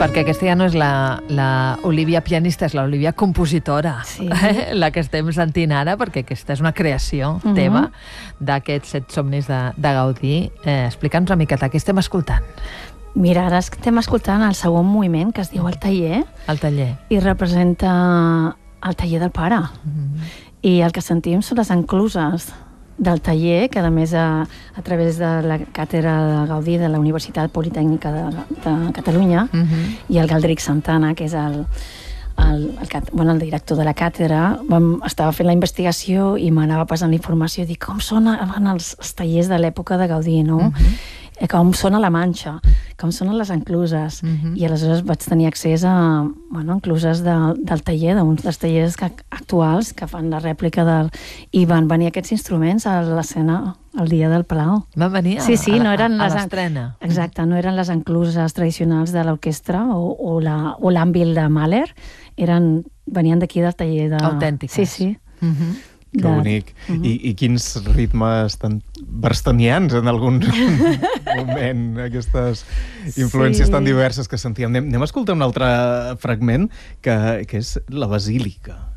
perquè aquesta ja no és la Olivia pianista, és l'Olivia compositora, Sí. La que estem sentint ara, perquè aquesta és una creació teva d'aquests 7 somnis de Gaudí. Explica'ns una miqueta, què estem escoltant? Mira, ara estem escoltant el segon moviment, que es diu El taller, El taller. i representa el taller del pare. I el que sentim són les encluses del taller, que a més a través de la càtedra de Gaudí de la Universitat Politècnica de Catalunya i el Galdric Santana, que és el director de la càtedra, estava fent la investigació i m'anava passant la informació i dic, com sonen els tallers de l'època de Gaudí, no? Com sona la Manxa, com sonen les encluses. I aleshores vaig tenir accés a encluses del taller, d'uns dels tallers actuals que fan la rèplica i van venir aquests instruments a l'escena el dia del Palau. Van venir Sí, no eren a l'estrena. Exacte, no eren les encluses tradicionals de l'orquestra o l'àmbil de Mahler, venien d'aquí del taller de... Autèntiques. Sí. Que bonic. I quins ritmes tan barstanians en algun moment, aquestes influències tan diverses que sentíem. Anem a escoltar un altre fragment, que és la basílica.